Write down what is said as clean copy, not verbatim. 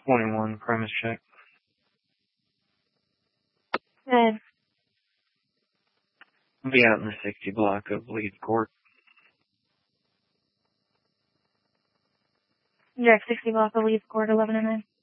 21, premise check. Good. I'll be out in the 60 block of Leeds Court. Direct 60 block of Leeds Court, 11 and 9.